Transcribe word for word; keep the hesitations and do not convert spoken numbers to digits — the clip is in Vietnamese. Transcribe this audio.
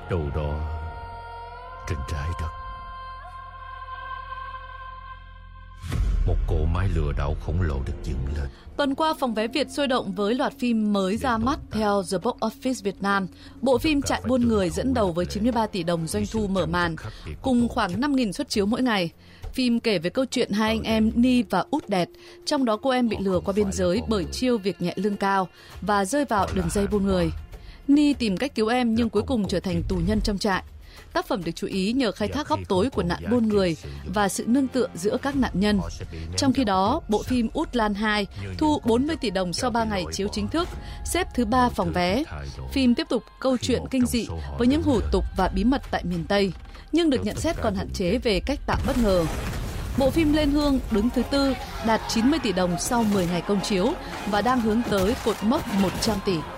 Đâu đó trên trái đất, một cỗ máy lừa đảo khổng lồ được dựng lên. Tuần qua, phòng vé Việt sôi động với loạt phim mới ra mắt theo The Box Office Việt Nam. Bộ phim Trại buôn người dẫn đầu với chín mươi ba tỷ đồng doanh thu mở màn, cùng khoảng năm nghìn suất chiếu mỗi ngày. Phim kể về câu chuyện hai anh em Ni và Út Đẹt, trong đó cô em bị lừa qua biên giới bởi chiêu việc nhẹ lương cao và rơi vào đường dây buôn người. Ni tìm cách cứu em nhưng cuối cùng trở thành tù nhân trong trại. Tác phẩm được chú ý nhờ khai thác góc tối của nạn buôn người và sự nương tựa giữa các nạn nhân. Trong khi đó, bộ phim Út Lan hai thu bốn mươi tỷ đồng sau ba ngày chiếu chính thức, xếp thứ ba phòng vé. Phim tiếp tục câu chuyện kinh dị với những hủ tục và bí mật tại miền Tây, nhưng được nhận xét còn hạn chế về cách tạo bất ngờ. Bộ phim Lên Hương đứng thứ tư, đạt chín mươi tỷ đồng sau mười ngày công chiếu và đang hướng tới cột mốc một trăm tỷ.